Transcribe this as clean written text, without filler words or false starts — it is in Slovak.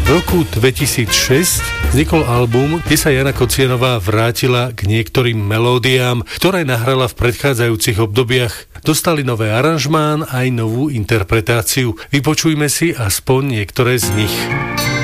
V roku 2006 vznikol album, kde sa Jana Kocianová vrátila k niektorým melódiám, ktoré nahrala v predchádzajúcich obdobiach. Dostali nové aranžmán aj novú interpretáciu. Vypočujme si aspoň niektoré z nich.